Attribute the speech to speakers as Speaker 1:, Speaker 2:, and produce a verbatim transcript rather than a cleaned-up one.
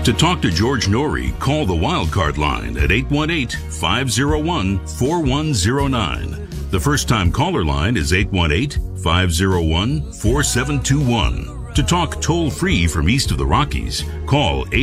Speaker 1: To talk to George Norrie, call the Wildcard line at eight one eight, five oh one, four one oh nine. The first-time caller line is eight one eight, five oh one, four seven two one. To talk toll-free from east of the Rockies, call eight